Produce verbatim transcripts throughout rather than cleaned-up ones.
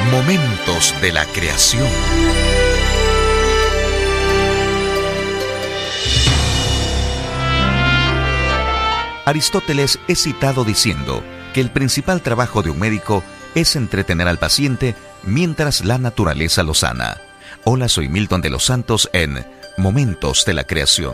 Momentos de la creación. Aristóteles es citado diciendo que el principal trabajo de un médico es entretener al paciente mientras la naturaleza lo sana. Hola, soy Milton de los Santos en Momentos de la Creación.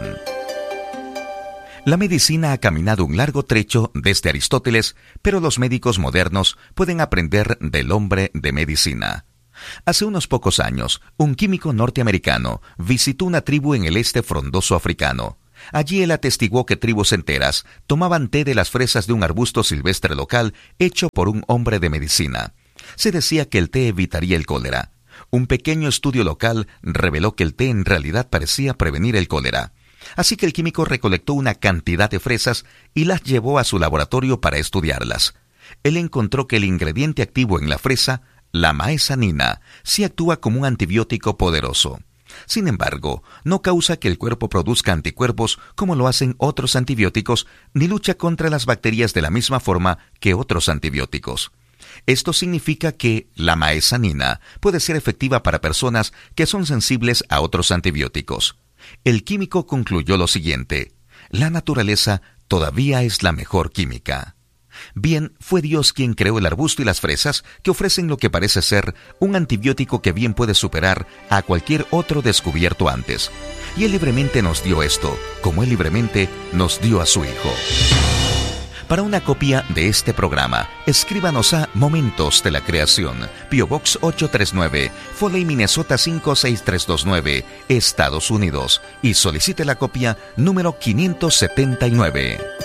La medicina ha caminado un largo trecho desde Aristóteles, pero los médicos modernos pueden aprender del hombre de medicina. Hace unos pocos años, un químico norteamericano visitó una tribu en el este frondoso africano. Allí él atestiguó que tribus enteras tomaban té de las fresas de un arbusto silvestre local hecho por un hombre de medicina. Se decía que el té evitaría el cólera. Un pequeño estudio local reveló que el té en realidad parecía prevenir el cólera. Así que el químico recolectó una cantidad de fresas y las llevó a su laboratorio para estudiarlas. Él encontró que el ingrediente activo en la fresa, la maesanina, sí actúa como un antibiótico poderoso. Sin embargo, no causa que el cuerpo produzca anticuerpos como lo hacen otros antibióticos, ni lucha contra las bacterias de la misma forma que otros antibióticos. Esto significa que la maesanina puede ser efectiva para personas que son sensibles a otros antibióticos. El químico concluyó lo siguiente: la naturaleza todavía es la mejor química. Bien, fue Dios quien creó el arbusto y las fresas, que ofrecen lo que parece ser un antibiótico que bien puede superar a cualquier otro descubierto antes. Y Él libremente nos dio esto, como Él libremente nos dio a su Hijo. Para una copia de este programa, escríbanos a Momentos de la Creación, P O Box ocho tres nueve, Foley, Minnesota cinco seis tres dos nueve, Estados Unidos, y solicite la copia número quinientos setenta y nueve.